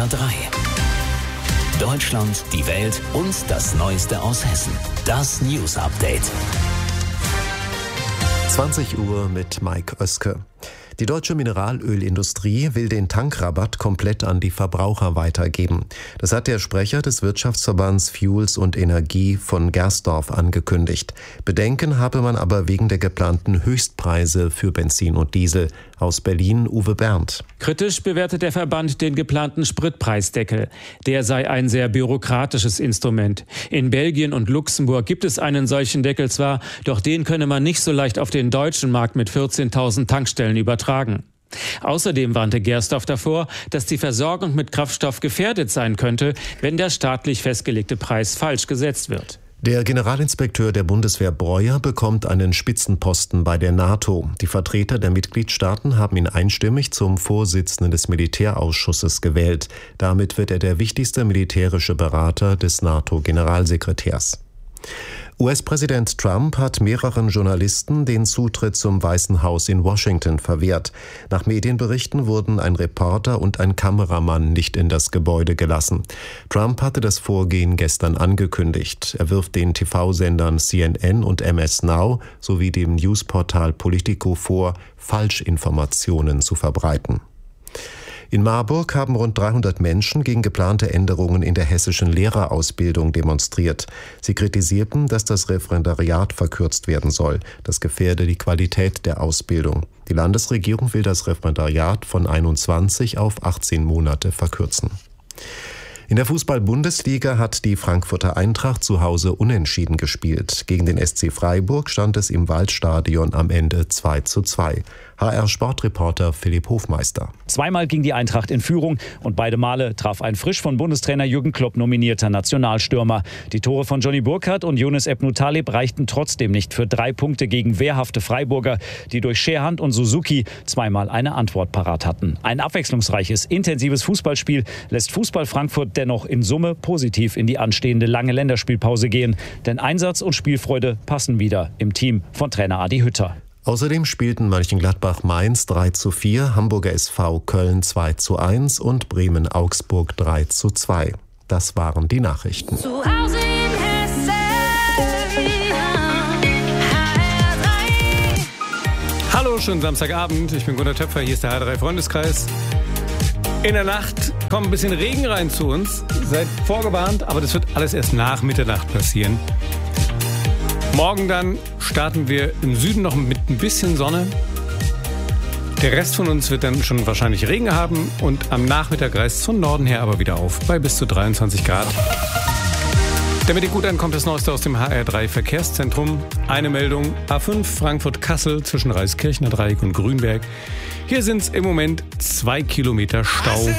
HR3. Deutschland, die Welt und das Neueste aus Hessen. Das News Update. 20 Uhr mit Mike Oeske. Die deutsche Mineralölindustrie will den Tankrabatt komplett an die Verbraucher weitergeben. Das hat der Sprecher des Wirtschaftsverbands Fuels und Energie von Gersdorf angekündigt. Bedenken habe man aber wegen der geplanten Höchstpreise für Benzin und Diesel. Aus Berlin Uwe Berndt. Kritisch bewertet der Verband den geplanten Spritpreisdeckel. Der sei ein sehr bürokratisches Instrument. In Belgien und Luxemburg gibt es einen solchen Deckel zwar, doch den könne man nicht so leicht auf den deutschen Markt mit 14.000 Tankstellen übertragen. Außerdem warnte Gersdorf davor, dass die Versorgung mit Kraftstoff gefährdet sein könnte, wenn der staatlich festgelegte Preis falsch gesetzt wird. Der Generalinspekteur der Bundeswehr Breuer bekommt einen Spitzenposten bei der NATO. Die Vertreter der Mitgliedstaaten haben ihn einstimmig zum Vorsitzenden des Militärausschusses gewählt. Damit wird er der wichtigste militärische Berater des NATO-Generalsekretärs. US-Präsident Trump hat mehreren Journalisten den Zutritt zum Weißen Haus in Washington verwehrt. Nach Medienberichten wurden ein Reporter und ein Kameramann nicht in das Gebäude gelassen. Trump hatte das Vorgehen gestern angekündigt. Er wirft den TV-Sendern CNN und MS Now sowie dem Newsportal Politico vor, Falschinformationen zu verbreiten. In Marburg haben rund 300 Menschen gegen geplante Änderungen in der hessischen Lehrerausbildung demonstriert. Sie kritisierten, dass das Referendariat verkürzt werden soll. Das gefährde die Qualität der Ausbildung. Die Landesregierung will das Referendariat von 21 auf 18 Monate verkürzen. In der Fußball-Bundesliga hat die Frankfurter Eintracht zu Hause unentschieden gespielt. Gegen den SC Freiburg stand es im Waldstadion am Ende 2:2. HR-Sportreporter Philipp Hofmeister. Zweimal ging die Eintracht in Führung und beide Male traf ein frisch von Bundestrainer Jürgen Klopp nominierter Nationalstürmer. Die Tore von Johnny Burkhardt und Younes Ebnou Taleb reichten trotzdem nicht für 3 Punkte gegen wehrhafte Freiburger, die durch Scherhand und Suzuki zweimal eine Antwort parat hatten. Ein abwechslungsreiches, intensives Fußballspiel lässt Fußball Frankfurt dennoch in Summe positiv in die anstehende lange Länderspielpause gehen. Denn Einsatz und Spielfreude passen wieder im Team von Trainer Adi Hütter. Außerdem spielten Mönchengladbach-Mainz 3:4, Hamburger SV Köln 2:1 und Bremen-Augsburg 3:2. Das waren die Nachrichten. Zu Hause in Hessen, HR3. Hallo, schönen Samstagabend. Ich bin Gunnar Töpfer, hier ist der HR3-Freundeskreis. In der Nacht kommt ein bisschen Regen rein zu uns. Seid vorgewarnt, aber das wird alles erst nach Mitternacht passieren. Morgen dann starten wir im Süden noch mit ein bisschen Sonne. Der Rest von uns wird dann schon wahrscheinlich Regen haben und am Nachmittag reißt es von Norden her aber wieder auf bei bis zu 23 Grad. Damit ihr gut ankommt, das Neueste aus dem HR3 Verkehrszentrum. Eine Meldung: A5 Frankfurt-Kassel zwischen Reiskirchner Dreieck und Grünberg. Hier sind es im Moment 2 Kilometer Stau.